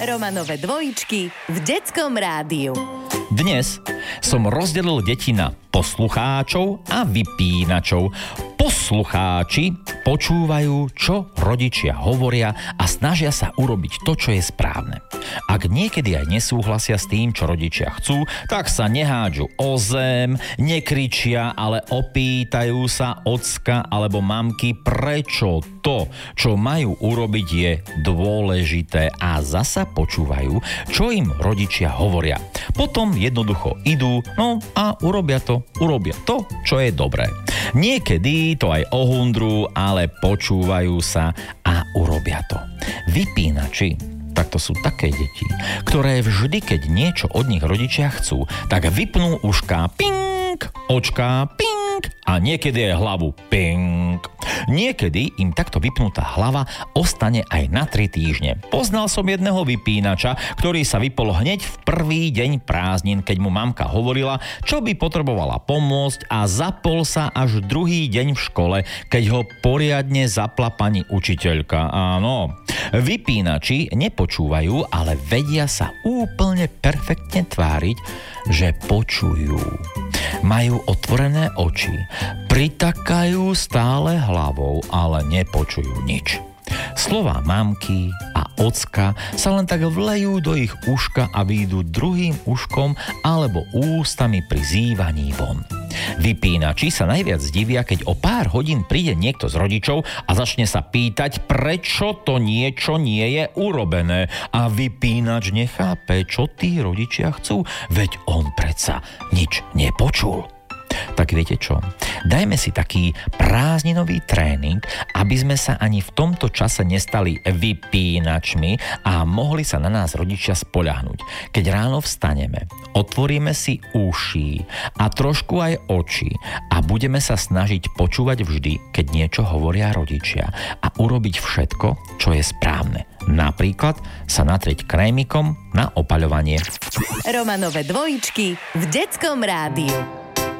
Romanové dvojičky v Detskom rádiu. Dnes som rozdelil deti na poslucháčov a vypínačov. Poslucháči počúvajú, čo rodičia hovoria a snažia sa urobiť to, čo je správne. Ak niekedy aj nesúhlasia s tým, čo rodičia chcú, tak sa nehádžu o zem, nekričia, ale opýtajú sa ocka alebo mamky, prečo to, čo majú urobiť, je dôležité a zasa počúvajú, čo im rodičia hovoria. Potom jednoducho idú, a urobia to, čo je dobré. Niekedy to aj ohundrú, ale počúvajú sa a urobia to. Vypínači, tak to sú také deti, ktoré vždy, keď niečo od nich rodičia chcú, tak vypnú ušká ping, očká ping a niekedy aj hlavu ping. Niekedy im takto vypnutá hlava ostane aj na 3 týždne. Poznal som jedného vypínača, ktorý sa vypol hneď v prvý deň prázdnin, keď mu mamka hovorila, čo by potrebovala pomôcť, a zapol sa až druhý deň v škole, keď ho poriadne zapla pani učiteľka. Áno, vypínači nepočúvajú, ale vedia sa úplne perfektne tváriť, že počujú. Majú otvorené oči, pritakajú stále hlavou, ale nepočujú nič. Slová mamky a ocka sa len tak vlejú do ich uška a výjdu druhým uškom alebo ústami pri zývaní von. Vypínači sa najviac divia, keď o pár hodín príde niekto z rodičov a začne sa pýtať, prečo to niečo nie je urobené. A vypínač nechápe, čo tí rodičia chcú, veď on predsa nič nepočul. Tak viete čo? Dajme si taký prázdninový tréning, aby sme sa ani v tomto čase nestali vypínačmi a mohli sa na nás rodičia spoľahnúť. Keď ráno vstaneme, otvoríme si uši a trošku aj oči a budeme sa snažiť počúvať vždy, keď niečo hovoria rodičia, a urobiť všetko, čo je správne. Napríklad sa natrieť krémikom na opaľovanie. Romanové dvojičky v Detskom rádiu.